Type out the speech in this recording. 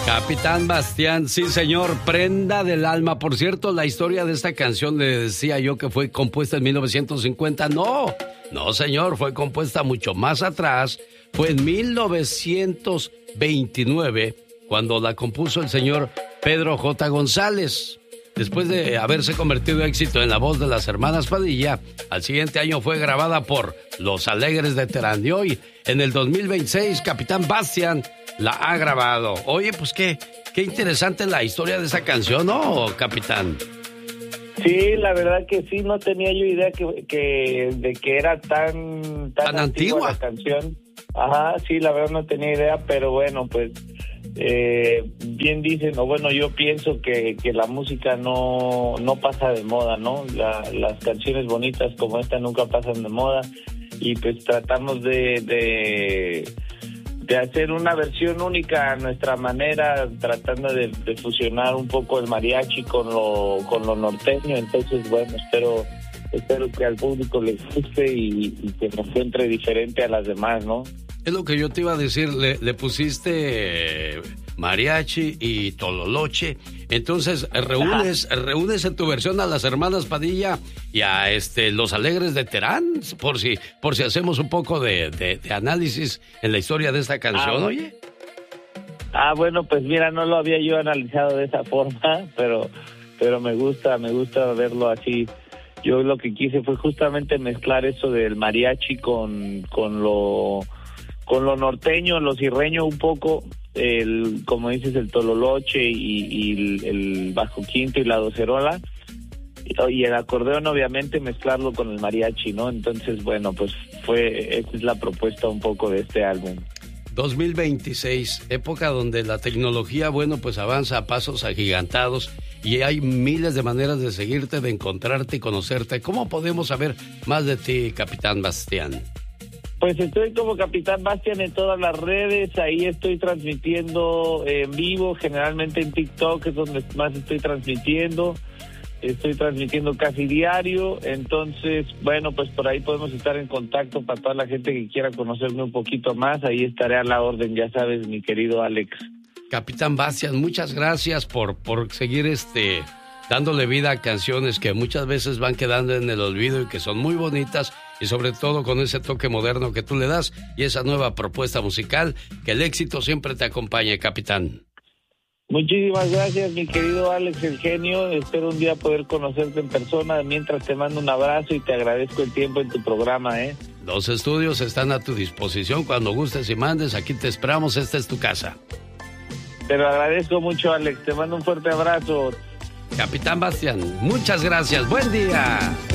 Capitán Bastián, sí señor, prenda del alma. Por cierto, la historia de esta canción le decía yo que fue compuesta en 1950. No señor, fue compuesta mucho más atrás. Fue en 1929 cuando la compuso el señor Pedro J. González. Después de haberse convertido en éxito en la voz de las hermanas Padilla, al siguiente año fue grabada por Los Alegres de Terán. Y hoy, en el 2026, Capitán Bastián la ha grabado. Oye, pues qué interesante la historia de esa canción, ¿no, Capitán? Sí, la verdad que sí, no tenía yo idea de que era tan antigua la canción. Ajá, sí, la verdad no tenía idea, pero bueno, pues bien dicen, o bueno, yo pienso que la música no pasa de moda, ¿no? Las canciones bonitas como esta nunca pasan de moda, y pues tratamos de hacer una versión única a nuestra manera, tratando de fusionar un poco el mariachi con lo norteño. Entonces, bueno, espero que al público le guste y que nos encuentre diferente a las demás, ¿no? Es lo que yo te iba a decir, le pusiste mariachi y tololoche, entonces reúnes en tu versión a las hermanas Padilla y a Los Alegres de Terán, por si hacemos un poco de análisis en la historia de esta canción, oye. Bueno, pues mira, no lo había yo analizado de esa forma, pero me gusta verlo así. Yo lo que quise fue justamente mezclar eso del mariachi con lo norteño, lo cirreño un poco, como dices, el tololoche y el bajo quinto y la docerola, y el acordeón, obviamente, mezclarlo con el mariachi, ¿no? Entonces, bueno, pues esta es la propuesta un poco de este álbum. 2026, época donde la tecnología, bueno, pues avanza a pasos agigantados y hay miles de maneras de seguirte, de encontrarte y conocerte. ¿Cómo podemos saber más de ti, Capitán Bastián? Pues estoy como Capitán Bastián en todas las redes, ahí estoy transmitiendo en vivo, generalmente en TikTok es donde más estoy transmitiendo casi diario. Entonces, bueno, pues por ahí podemos estar en contacto para toda la gente que quiera conocerme un poquito más, ahí estaré a la orden, ya sabes, mi querido Alex. Capitán Bastián, muchas gracias por seguir dándole vida a canciones que muchas veces van quedando en el olvido y que son muy bonitas, y sobre todo con ese toque moderno que tú le das y esa nueva propuesta musical, que el éxito siempre te acompañe, Capitán. Muchísimas gracias, mi querido Alex, el genio. Espero un día poder conocerte en persona. Mientras, te mando un abrazo y te agradezco el tiempo en tu programa, ¿eh? Los estudios están a tu disposición. Cuando gustes y mandes, aquí te esperamos. Esta es tu casa. Te lo agradezco mucho, Alex. Te mando un fuerte abrazo. Capitán Bastián, muchas gracias. Buen día.